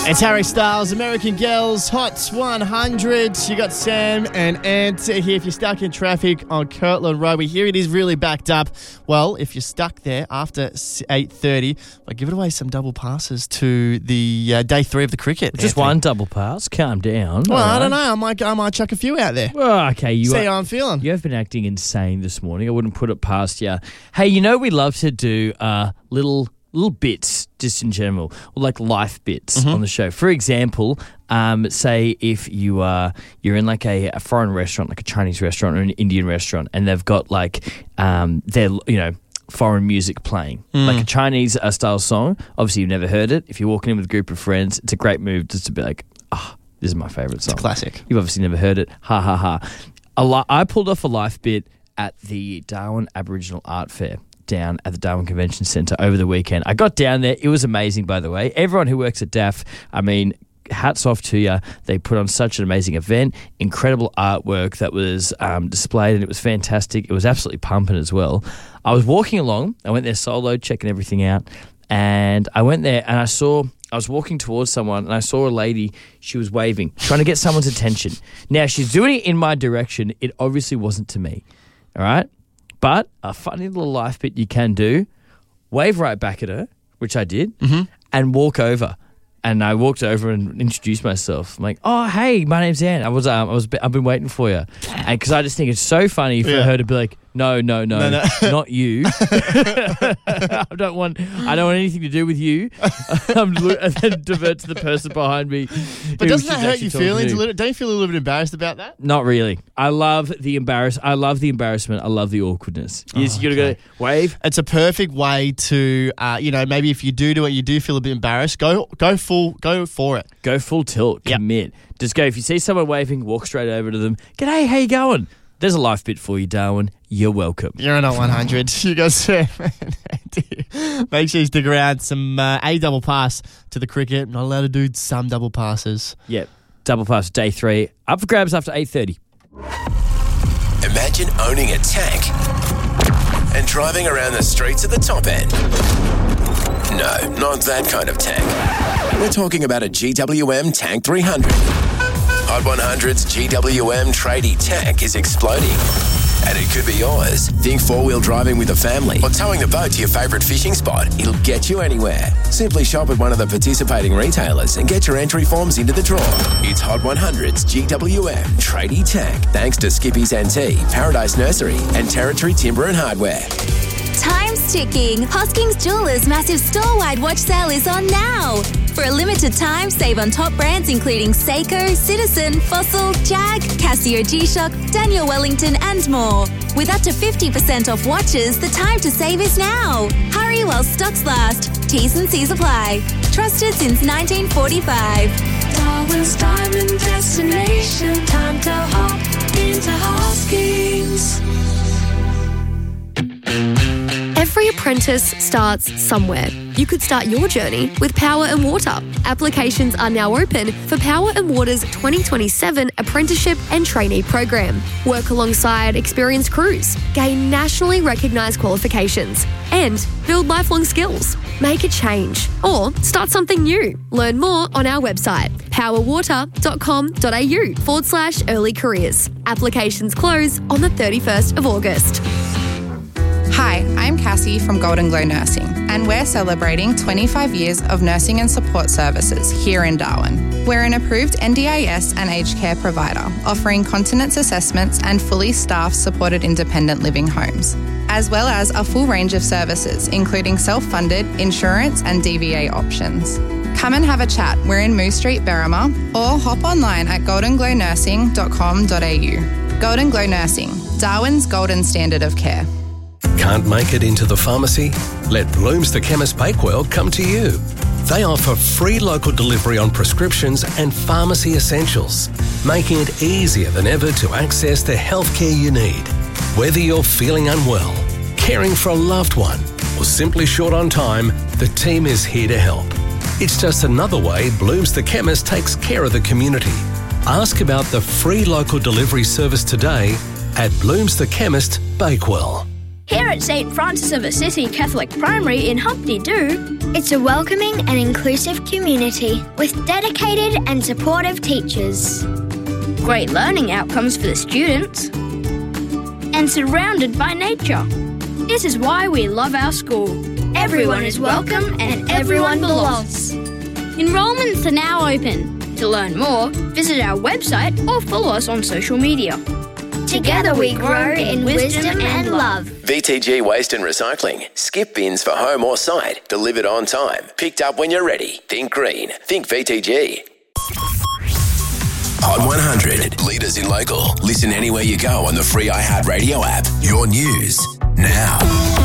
It's Harry Styles, American Girls, Hot 100. You got Sam and Ant here. If you're stuck in traffic on Kirtland Road, we hear it is really backed up. Well, if you're stuck there after 8:30, I'll give it away some double passes to the day 3 of the cricket. Just Anthony. one double pass. Calm down. Well, All I don't right. know. I might chuck a few out there. Well, okay. See how I'm feeling. You have been acting insane this morning. I wouldn't put it past you. Hey, you know we love to do little bits just in general, or like life bits on the show. For example, say if you're in like a foreign restaurant, like a Chinese restaurant or an Indian restaurant, and they've got like their foreign music playing, like a Chinese style song. Obviously, you've never heard it. If you're walking in with a group of friends, it's a great move just to be like, this is my favorite song. It's a classic. You've obviously never heard it. Ha ha ha. I pulled off a life bit at the Darwin Aboriginal Art Fair down at the Darwin Convention Centre over the weekend. I got down there. It was amazing, by the way. Everyone who works at DAF, I mean, hats off to you. They put on such an amazing event, incredible artwork that was displayed, and it was fantastic. It was absolutely pumping as well. I was walking along. I went there solo, checking everything out, and I went there and I was walking towards someone and I saw a lady. She was waving, trying to get someone's attention. Now, she's doing it in my direction. It obviously wasn't to me, all right? But a funny little life bit you can do, wave right back at her, which I did, and walk over. And I walked over and introduced myself. I'm like, "Oh, hey, my name's Anne. I've been waiting for you." And because I just think it's so funny for her to be like, "No, not you. I don't want anything to do with you." And then divert to the person behind me. But doesn't that hurt your feelings a little? Don't you feel a little bit embarrassed about that? Not really. I love the embarrassment. I love the awkwardness. You gotta go wave. It's a perfect way to, maybe if you do it, you do feel a bit embarrassed. Go for it. Go full tilt. Yep. Commit. Just go. If you see someone waving, walk straight over to them. G'day, how you going? There's a life bit for you, Darwin. You're welcome. You're on 100. You guys, Sam. Make sure you stick around. Some a double pass to the cricket. Not allowed to do some double passes. Yep. Double pass day 3. Up for grabs after 8:30. Imagine owning a tank and driving around the streets at the top end. No, not that kind of tank. We're talking about a GWM Tank 300. Hot 100's GWM tradie tank is exploding. And it could be yours. Think four-wheel driving with a family or towing the boat to your favourite fishing spot. It'll get you anywhere. Simply shop at one of the participating retailers and get your entry forms into the draw. It's Hot 100's GWM tradie tank, thanks to Skippy's NT, Paradise Nursery and Territory Timber and Hardware. Time's ticking. Hoskings Jewelers' massive store-wide watch sale is on now. For a limited time, save on top brands including Seiko, Citizen, Fossil, Jag, Casio G-Shock, Daniel Wellington and more. With up to 50% off watches, the time to save is now. Hurry while stocks last. T's and C's apply. Trusted since 1945. Darwin's diamond destination. Time to hop into Hoskings. Every apprentice starts somewhere. You could start your journey with Power and Water. Applications are now open for Power and Water's 2027 Apprenticeship and Trainee Program. Work alongside experienced crews, gain nationally recognised qualifications, and build lifelong skills. Make a change or start something new. Learn more on our website, powerwater.com.au/early careers. Applications close on the 31st of August. Hi, I'm Cassie from Golden Glow Nursing, and we're celebrating 25 years of nursing and support services here in Darwin. We're an approved NDIS and aged care provider, offering continence assessments and fully staffed supported independent living homes, as well as a full range of services, including self-funded, insurance and DVA options. Come and have a chat. We're in Moose Street, Berrima, or hop online at goldenglow.nursing.com.au. Golden Glow Nursing, Darwin's golden standard of care. Can't make it into the pharmacy? Let Bloom's the Chemist Bakewell come to you. They offer free local delivery on prescriptions and pharmacy essentials, making it easier than ever to access the healthcare you need. Whether you're feeling unwell, caring for a loved one, or simply short on time, the team is here to help. It's just another way Bloom's the Chemist takes care of the community. Ask about the free local delivery service today at Bloom's the Chemist Bakewell. Here at St Francis of Assisi Catholic Primary in Humpty Doo, it's a welcoming and inclusive community with dedicated and supportive teachers. Great learning outcomes for the students, and surrounded by nature. This is why we love our school. Everyone is welcome and everyone belongs. Enrolments are now open. To learn more, visit our website or follow us on social media. Together we grow in wisdom and love. VTG Waste and Recycling. Skip bins for home or site. Delivered on time. Picked up when you're ready. Think green. Think VTG. Hot 100. Leaders in local. Listen anywhere you go on the free iHeartRadio app. Your news now.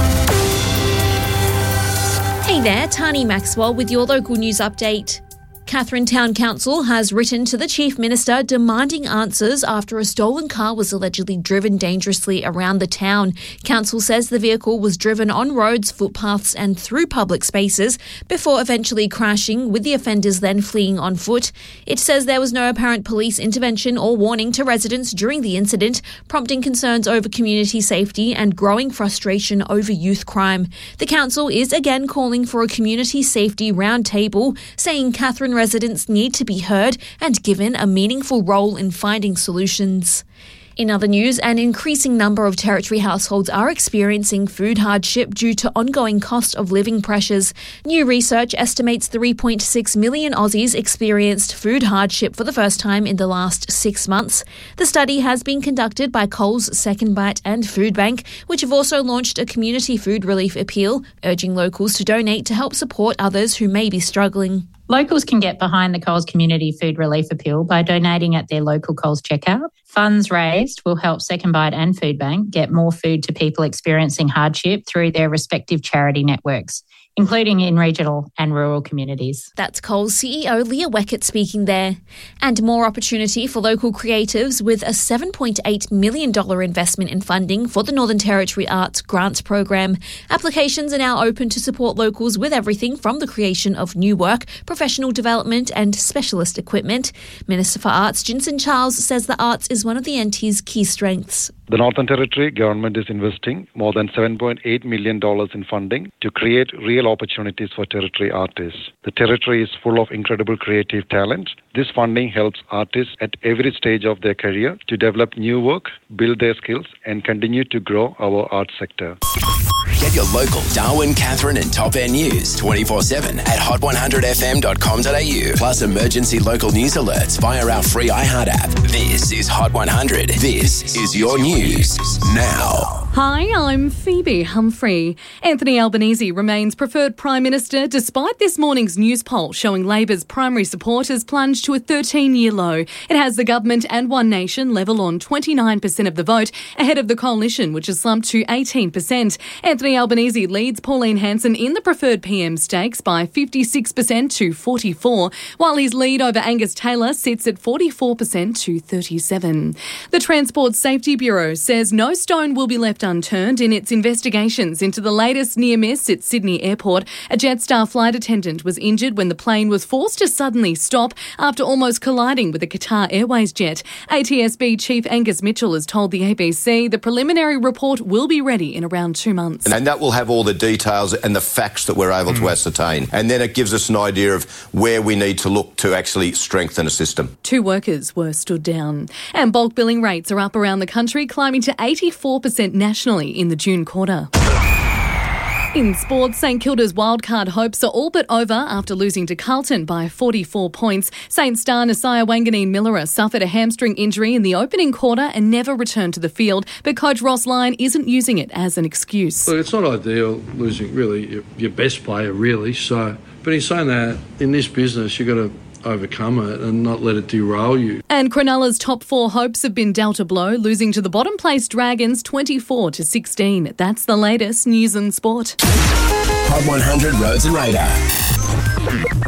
Hey there, Tani Maxwell with your local news update. Katherine Town Council has written to the Chief Minister demanding answers after a stolen car was allegedly driven dangerously around the town. Council says the vehicle was driven on roads, footpaths and through public spaces before eventually crashing, with the offenders then fleeing on foot. It says there was no apparent police intervention or warning to residents during the incident, prompting concerns over community safety and growing frustration over youth crime. The council is again calling for a community safety roundtable, saying Katherine residents need to be heard and given a meaningful role in finding solutions. In other news, an increasing number of Territory households are experiencing food hardship due to ongoing cost of living pressures. New research estimates 3.6 million Aussies experienced food hardship for the first time in the last 6 months. The study has been conducted by Coles, Second Bite and Food Bank, which have also launched a community food relief appeal, urging locals to donate to help support others who may be struggling. Locals can get behind the Coles Community Food Relief Appeal by donating at their local Coles checkout. Funds raised will help Second Bite and Food Bank get more food to people experiencing hardship through their respective charity networks, including in regional and rural communities. That's Coles CEO Leah Weckett speaking there. And more opportunity for local creatives with a $7.8 million investment in funding for the Northern Territory Arts Grants Program. Applications are now open to support locals with everything from the creation of new work, professional development and specialist equipment. Minister for Arts Jinson Charles says the arts is one of the NT's key strengths. The Northern Territory government is investing more than $7.8 million in funding to create real opportunities for Territory artists. The Territory is full of incredible creative talent. This funding helps artists at every stage of their career to develop new work, build their skills, and continue to grow our arts sector. Get your local Darwin, Katherine and Top End news 24/7 at hot100fm.com.au. Plus emergency local news alerts via our free iHeart app. This is Hot 100. This is your news now. Hi, I'm Phoebe Humphrey. Anthony Albanese remains preferred Prime Minister despite this morning's news poll showing Labor's primary support has plunged to a 13-year low. It has the government and One Nation level on 29% of the vote, ahead of the coalition, which has slumped to 18%. Anthony Albanese leads Pauline Hanson in the preferred PM stakes by 56% to 44%, while his lead over Angus Taylor sits at 44% to 37%. The Transport Safety Bureau says no stone will be left unturned in its investigations into the latest near miss at Sydney Airport. A Jetstar flight attendant was injured when the plane was forced to suddenly stop after almost colliding with a Qatar Airways jet. ATSB Chief Angus Mitchell has told the ABC the preliminary report will be ready in around 2 months. And that will have all the details and the facts that we're able to ascertain. And then it gives us an idea of where we need to look to actually strengthen a system. 2 workers were stood down. And bulk billing rates are up around the country, climbing to 84% nationally in the June quarter. In sports, St Kilda's wildcard hopes are all but over after losing to Carlton by 44 points. St star Nasiah Wanganeen-Millerer suffered a hamstring injury in the opening quarter and never returned to the field, but coach Ross Lyon isn't using it as an excuse. Look, it's not ideal losing really your best player, really. So, but he's saying that in this business you've got to overcome it and not let it derail you. And Cronulla's top 4 hopes have been dealt a blow, losing to the bottom place Dragons 24-16. That's the latest news and sport. Hot 100 Roads and Radar.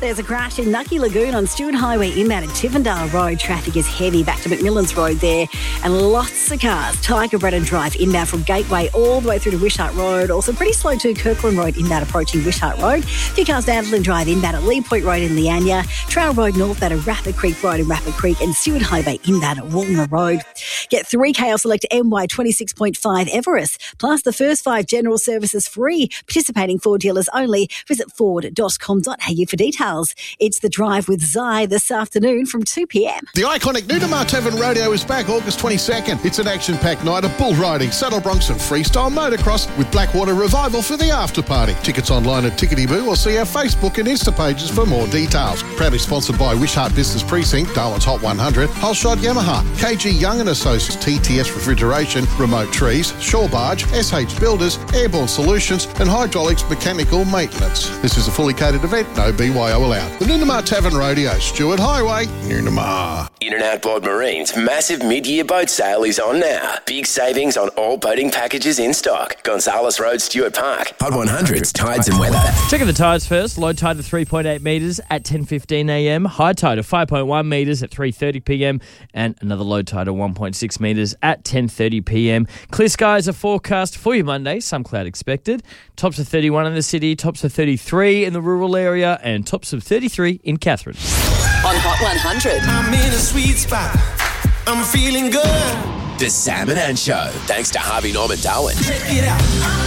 There's a crash in Nucky Lagoon on Stewart Highway inbound at Tivendale Road. Traffic is heavy back to McMillan's Road there, and lots of cars. Tiger Brennan Drive inbound from Gateway all the way through to Wishart Road. Also pretty slow too, Kirkland Road inbound approaching Wishart Road. A few cars down Dandelion Drive inbound at Lee Point Road in Leanya. Trail Road northbound at Rapid Creek Road in Rapid Creek, and Stewart Highway inbound at Wollongong Road. Get 3K off select MY 26.5 Everest, plus the first 5 general services free. Participating Ford dealers only. Visit ford.com.au for details. It's The Drive with Zai this afternoon from 2 p.m. The iconic Nunamar Tavern Rodeo is back August 22nd. It's an action-packed night of bull riding, saddle broncs and freestyle motocross with Blackwater Revival for the after party. Tickets online at Tickety Boo or see our Facebook and Insta pages for more details. Proudly sponsored by Wishart Business Precinct, Darwin's Hot 100, Holshot Yamaha, KG Young and Associates, TTS Refrigeration, Remote Trees, Shore Barge, SH Builders, Airborne Solutions and Hydraulics Mechanical Maintenance. This is a fully catered event, no BYO allowed. The Nunamar Tavern Rodeo, Stewart Highway, Nunamar. In and Outboard Marine's massive mid-year boat sale is on now. Big savings on all boating packages in stock. Gonzales Road, Stewart Park. Hot 100's tides and weather. Checking the tides first. Low tide of 3.8 metres at 10:15 a.m. High tide of 5.1 metres at 3:30 p.m. and another low tide of 1.6 metres at 10:30 p.m. Clear skies are forecast for you Monday. Some cloud expected. Tops of 31 in the city, tops of 33 in the rural area, and tops of 33 in Catherine. On Hot 100. I'm in a sweet spot. I'm feeling good. The Sam and Ann Show. Thanks to Harvey Norman Darwin. Check it out.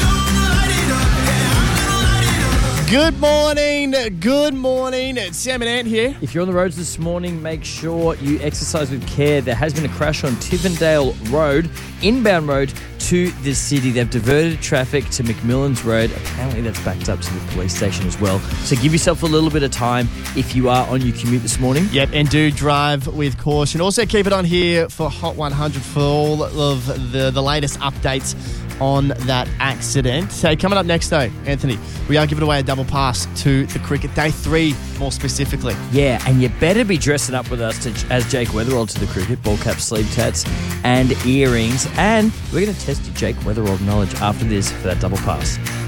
Good morning. It's Sam and Ant here. If you're on the roads this morning, make sure you exercise with care. There has been a crash on Tivendale Road, inbound road to the city. They've diverted traffic to McMillan's Road. Apparently that's backed up to the police station as well. So give yourself a little bit of time if you are on your commute this morning. Yep, and do drive with caution. Also keep it on here for Hot 100 for all of the latest updates on that accident. So coming up next though, Anthony, we are giving away a double pass to the cricket, day 3 more specifically. Yeah, and you better be dressing up with us as Jake Weatherald to the cricket, ball cap, sleeve tats and earrings. And we're going to test your Jake Weatherald knowledge after this for that double pass.